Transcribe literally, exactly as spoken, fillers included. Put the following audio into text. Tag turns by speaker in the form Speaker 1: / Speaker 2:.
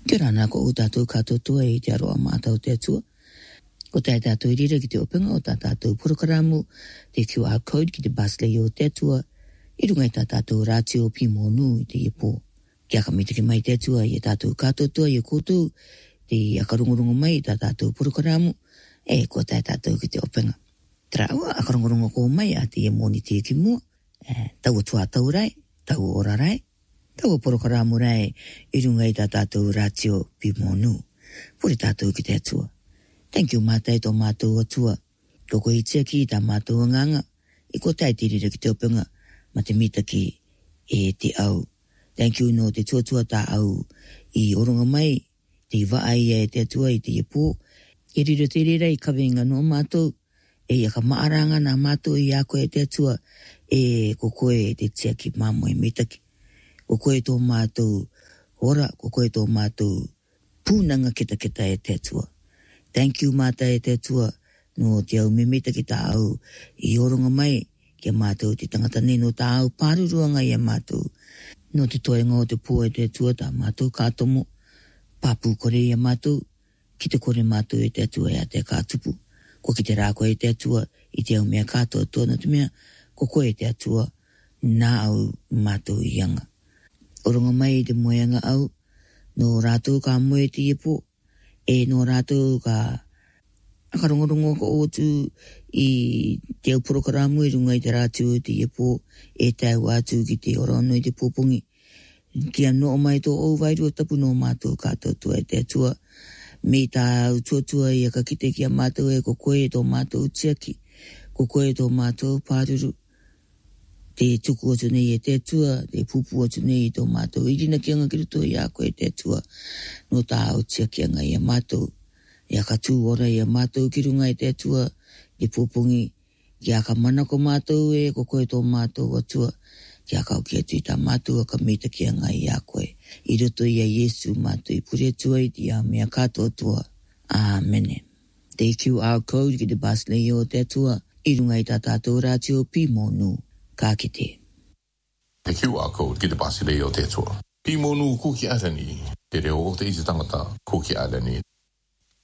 Speaker 1: Kira na ko utatu katoto e te aroa mātau te atua. Ko te tātou rira ki te openga o tā tātou porokaramu, te Q R code ki te Basley o te atua, I runga I tā tātou rātio pimo nui te ipo. Kia ka mita ki mai te atua I tātou katoto I koutou, te akarungurungu mai I tā tātou porokaramu, e ko tā tātou ki te openga. Tara ua akarungurungu ko mai a te moni te ki mua, e, tau atua tau rai, tau ora rai, tau porokaramu rai, I runga I tā tātou rātio pimo nui. Puri tātou ki te atua. Thank you mātai tō mātou atua. Koko I tia ki tā mātou nganga. I ko tai tirira ki te openga. Ma te mita ki e te au. Thank you no te tuatua tā au. I oronga mai. Te vaai e te atua I te ipo. I riro te rira I kawenga no mātou. E ia ka maaranga nā mātou I a koe te atua. E koko e te tia ki māmoe mitaki. Koko e tō mātou ora. Koko e tō mātou pūnanga kita kita e te atua. Thank you mātai e te atua no te au mimita ki tā au I oronga mai kia mātou te tangata nei no tā au pāruruanga I a mātou. No te toenga o te pō e te atua tā mātou kātomo, pāpū kore I a mātou, ki te kore mātou e te atua e a te kātupu. Ko ki te rāko e te atua I te au mea kātoa tōna te mea, ko koe e te atua nā au mātou I anga. Oronga mai I te moeanga au, no rātou ka moe te ipo, e no rātou ka akarongorongo ka otu I te au porokaramu I runga I te rātou te ipo e tau atu ki te orono I te pōpungi. Kia no o mai tō o wairu o tapu no mātou kātou tua e te atua. Me tā au tuatua I a ka kite ki a mātou e ko koe tō mātou tiaki, ko koe tō mātou pāruru. Te tuku atu nei e te atua, te pupu atu nei tō mātou. Irina ki anga ki ruto I a koe te atua. No tā au tiaki anga I a mātou. I a ka tū ora I a mātou ki runga I te atua. Te pōpungi. Ki a ka mana ko mātou e ko koe tō mātou atua. Ki a ka au ki atu I tā mātou a ka mita ki anga I a koe. I ruto I a Yesu mātou I puri atua I te a mea kātou atua. Āmene. Te Q R code ki te Basley o te atua. I runga I tā tātou rātio pimo nui. Ka kite.
Speaker 2: Te Q R code ki te Basley o te atua. Pimo nui kuki arani. Te reo o te isi tangata kuki arani.